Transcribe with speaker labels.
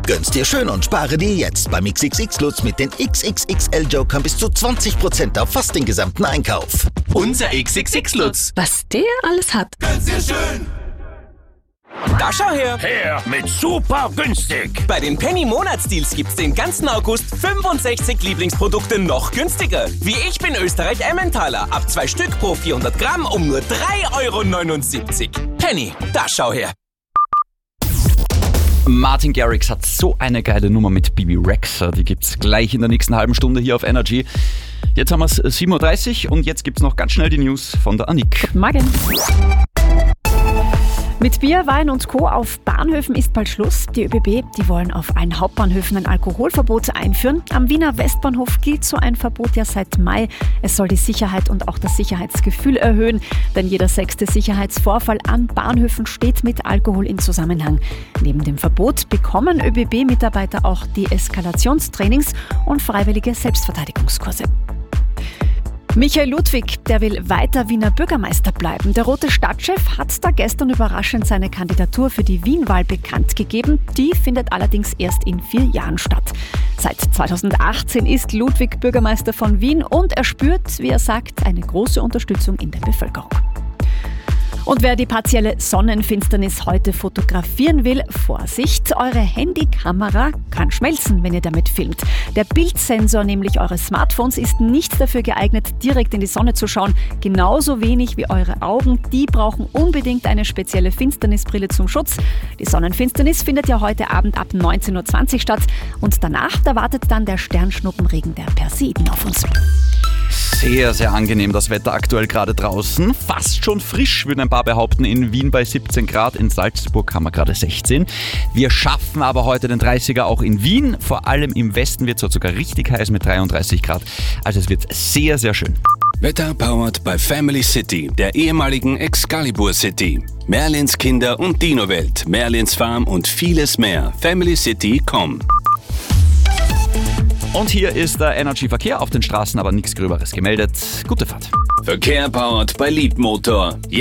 Speaker 1: Gönn's dir schön und spare dir jetzt beim XXX Lutz mit den XXXL-Jokern bis zu 20% auf fast den gesamten Einkauf.
Speaker 2: Unser XXX Lutz.
Speaker 3: Was der alles hat.
Speaker 2: Gönn's dir schön. Da schau her!
Speaker 4: Her mit super günstig!
Speaker 2: Bei den Penny-Monatsdeals gibt's den ganzen August 65 Lieblingsprodukte noch günstiger. Wie Ich bin Österreich Emmentaler. Ab 2 Stück pro 400 Gramm um nur 3,79 €. Penny, da schau her!
Speaker 5: Martin Garrix hat so eine geile Nummer mit Bibi Rexha. Die gibt's gleich in der nächsten halben Stunde hier auf Energy. Jetzt haben wir es 7:30 Uhr und jetzt gibt's noch ganz schnell die News von der Annik.
Speaker 3: Guten Morgen. Mit Bier, Wein und Co. auf Bahnhöfen ist bald Schluss. Die ÖBB, die wollen auf allen Hauptbahnhöfen ein Alkoholverbot einführen. Am Wiener Westbahnhof gilt so ein Verbot ja seit Mai. Es soll die Sicherheit und auch das Sicherheitsgefühl erhöhen, denn jeder 6. Sicherheitsvorfall an Bahnhöfen steht mit Alkohol in Zusammenhang. Neben dem Verbot bekommen ÖBB-Mitarbeiter auch Deeskalationstrainings und freiwillige Selbstverteidigungskurse. Michael Ludwig, der will weiter Wiener Bürgermeister bleiben. Der rote Stadtchef hat da gestern überraschend seine Kandidatur für die Wien-Wahl bekannt gegeben. Die findet allerdings erst in 4 Jahren statt. Seit 2018 ist Ludwig Bürgermeister von Wien und er spürt, wie er sagt, eine große Unterstützung in der Bevölkerung. Und wer die partielle Sonnenfinsternis heute fotografieren will, Vorsicht, eure Handykamera kann schmelzen, wenn ihr damit filmt. Der Bildsensor nämlich eures Smartphones ist nicht dafür geeignet, direkt in die Sonne zu schauen. Genauso wenig wie eure Augen, die brauchen unbedingt eine spezielle Finsternisbrille zum Schutz. Die Sonnenfinsternis findet ja heute Abend ab 19:20 Uhr statt und danach, da wartet dann der Sternschnuppenregen der Perseiden auf uns.
Speaker 5: Sehr, sehr angenehm das Wetter aktuell gerade draußen. Fast schon frisch, würden ein paar behaupten. In Wien bei 17 Grad, in Salzburg haben wir gerade 16. Wir schaffen aber heute den 30er auch in Wien. Vor allem im Westen wird es sogar richtig heiß mit 33 Grad. Also es wird sehr, sehr schön.
Speaker 4: Wetter powered by Family City, der ehemaligen Excalibur City. Merlins Kinder- und Dino-Welt, Merlins Farm und vieles mehr. FamilyCity.com.
Speaker 5: Und hier ist der Energy-Verkehr auf den Straßen, aber nichts Gröberes gemeldet. Gute Fahrt.
Speaker 4: Verkehr powered by Leadmotor.